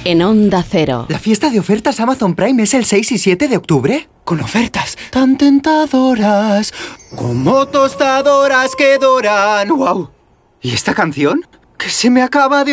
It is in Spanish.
en Onda Cero. ¿La fiesta de ofertas Amazon Prime es el 6 y 7 de octubre? Con ofertas tan tentadoras, como tostadoras que doran. ¡Wow! ¿Y esta canción? Que se me acaba de